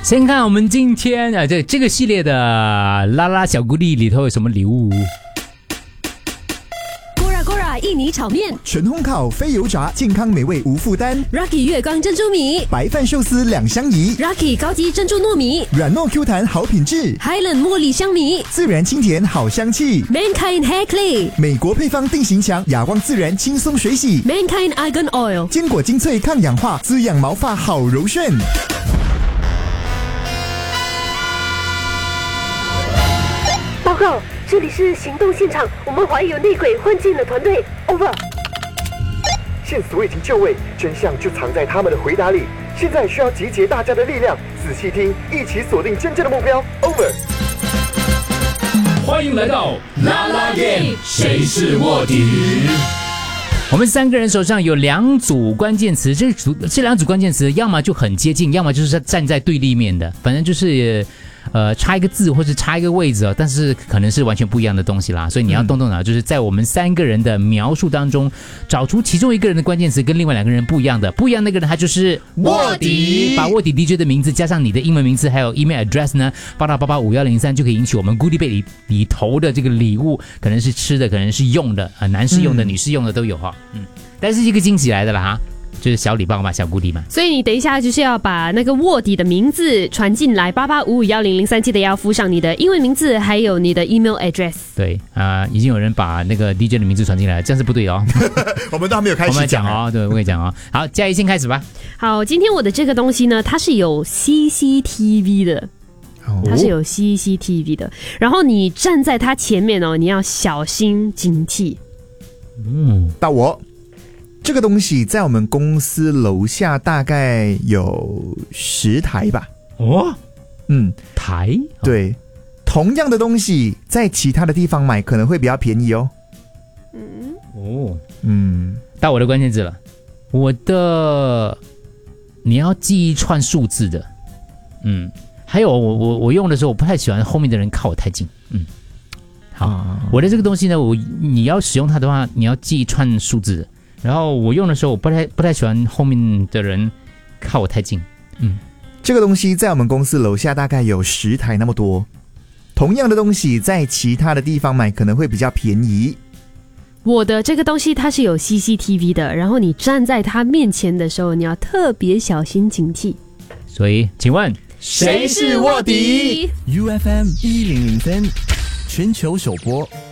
先看我们今天这个系列的拉拉小鼓励里头有什么礼物。 Gora 印尼炒面， 纯烘烤非油炸，健康美味无负担。 Rocky 月光珍珠米， 白饭寿司2相宜， Rocky 高级珍珠糯米， 软糯 Q 弹好品质， Highland 茉莉香米， 自然清甜好香气。 Mankind Hair Clay， 美国配方定型墙，哑光自然轻松水洗。 Mankind Argan Oil， 坚果精粹抗氧化，滋养毛发好柔顺。 报告，这里是行动现场，我们怀疑有内鬼混进了团队。Over。 线索已经就位，真相就藏在他们的回答里。现在需要集结大家的力量，仔细听，一起锁定真正的目标。Over。 欢迎来到拉拉店，谁是卧底？我们3个人手上有2组关键词，这2组关键词要么就很接近，要么就是站在对立面的，反正就是差一个字或者差一个位置，但是可能是完全不一样的东西啦。所以你要动动脑，就是在我们3个人的描述当中，找出其中一个人的关键词跟另外2个人不一样的，不一样那个人他就是卧底。把卧底 DJ 的名字加上你的英文名字还有 email address 呢，发到8851003就可以赢取我们 Goodie Bag 里头的这个礼物，可能是吃的，可能是用的，男士用的、女士用的都有哈。但是一个惊喜来的啦哈。就是小礼包嘛，小鼓励嘛。 所以你等一下就是要把那个卧底的名字传进来，885510003，记得要附上你的英文名字还有你的 email address。 对已经有人把那个 DJ 的名字传进来了，这样是不对哦。 我们都还没有开始我们讲哦，对，我跟你讲哦。好，嘉怡先开始吧。 好，今天我的这个东西呢，它是有 CCTV 的。它是有 CCTV 的，然后你站在它前面哦，你要小心警惕。 到我。这个东西在我们公司楼下大概有10台吧。 台？ 对，同样的东西在其他的地方买可能会比较便宜哦。 到我的关键字了。你要记一串数字的。还有我用的时候，我不太喜欢后面的人靠我太近。好，我的这个东西呢，你要使用它的话，你要记一串数字的。然后我用的时候，我不太喜欢后面的人靠我太近。 这个东西在我们公司楼下大概有10台那么多。同样的东西在其他的地方买可能会比较便宜。 我的这个东西它是有 CCTV 的，然后你站在它面前的时候，你要特别小心警惕。 所以，请问谁是卧底？ UFM 1003全球首播